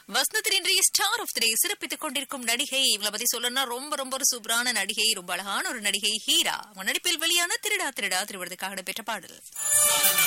வசந்தத்தின் இன்றைய star of the டே சிறப்பித்துக் கொண்டிருக்கும் நடிகை இவங்களை பத்தி சொல்லணும்னா ரொம்ப ரொம்ப ஒரு சூப்பரான நடிகை, ரொம்ப அழகான ஒரு நடிகை ஹீரா. நடிப்பில் வெளியான திருடா திருடா திருவிழத்துக்காக பெற்ற பாடல்.